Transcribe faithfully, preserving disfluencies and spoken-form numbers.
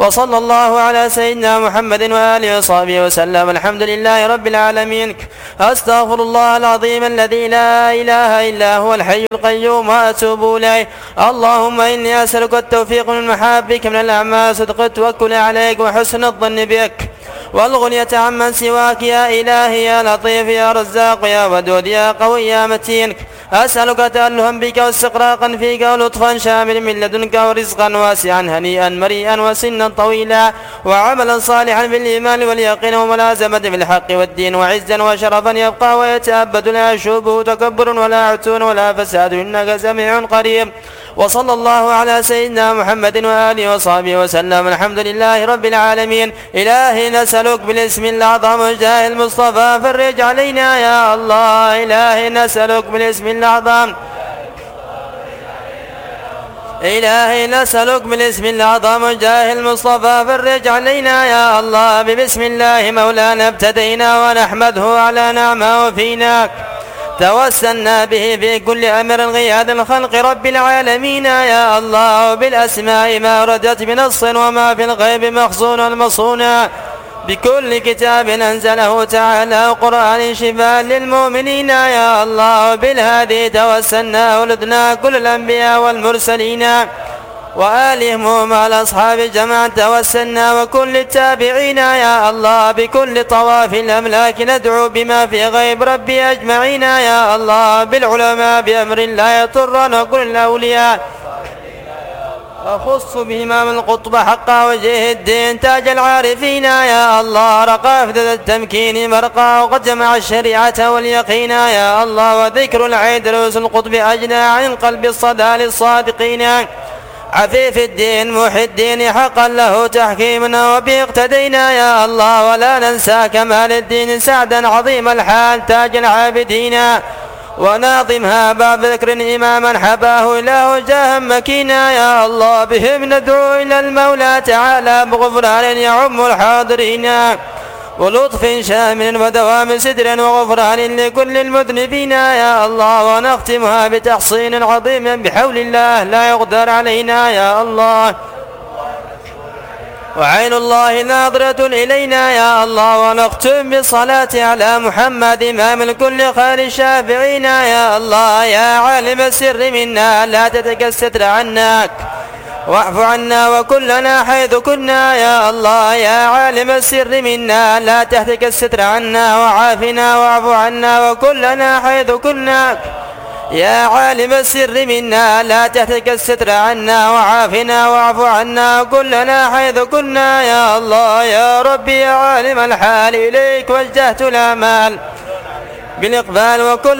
وصلى الله على سيدنا محمد وآله وصحبه وسلم. الحمد لله رب العالمين. أستغفر الله العظيم الذي لا إله إلا هو الحي القيوم وأتوب إليه. اللهم إني أسألك التوفيق من محابك من الأعمال، صدق التوكل عليك وحسن الظن بك، والغنية عمن سواك يا إلهي يا لطيف يا رزاق يا ودود يا قوي يا متين. أسألك تألها بك واستقراقا فيك ولطفا شامل من لدنك ورزقا واسعا هنيئا مريئا وسنا طويلا وعملا صالحا بالإيمان واليقين وملازمة بالحق والدين وعزا وشرفا يبقى ويتأبد لا يشوبه تكبر ولا عتون ولا فساد إنك سميع قريب. وصلى الله على سيدنا محمد وآله وصحبه وسلم. الحمد لله رب العالمين. إلهي نسألك بالاسم الأعظم وجاه المصطفى فرج علينا يا الله. إلهي نسألك بالاسم الأعظم إلهي نسألك بالاسم الأعظم وجاه المصطفى فرج علينا يا الله. ببسم الله مولانا ابتدينا ونحمده على نعمه فينا، توسلنا به في كل أمر غياث الخلق رب العالمين يا الله. بالأسماء ما ردت بنص وما في الغيب مخزون المصونا، بكل كتاب أنزله تعالى قرآن شفاء للمؤمنين يا الله. بالهادي توسلنا ولدنا كل الأنبياء والمرسلين وآلهم ومع الأصحاب جمعا توسلنا وكل التابعين يا الله. بكل طواف الأملاك ندعو بما في غيب ربي أجمعين يا الله. بالعلماء بأمر لا يضرن وكل الأولياء أخص بإمام القطب حقا وجه الدين تاج العارفين يا الله. رقى أفدد التمكين مرقى وقد جمع الشريعة واليقين يا الله. وذكر العيد رؤوس القطب أجنى عن قلب الصدى للصادقين. عفيف الدين محي الدين حقا له تحكيمنا وبه اقتدينا يا الله. ولا ننسى كمال الدين سعدا عظيم الحال تاج العابدين وناظمها باب ذكر إماما حباه إله جاها مكينا يا الله. بهم ندعو إلى المولى تعالى بغفران يعم الحاضرين ولطف شامل ودوام سدر وغفران لكل المذنبين يا الله. ونختمها بتحصين عظيم بحول الله لا يقدر علينا يا الله. وعين الله ناظرة إلينا يا الله. ونختم بالصلاة على محمد إمام الكل خير الشافعين يا الله. يا عالم السر منا لا تتك الستر عناك واعف عنا وكلنا حيث كنا يا الله. يا عالم السر منا لا تهتك الستر عنا وعافنا واعف عنا وكلنا حيث كنا. يا عالم السر منا لا تهتك الستر عنا وعافنا واعف عنا وكلنا حيث كنا يا الله. يا ربي يا عالم الحال إليك وجهت الآمال بالإقبال وكل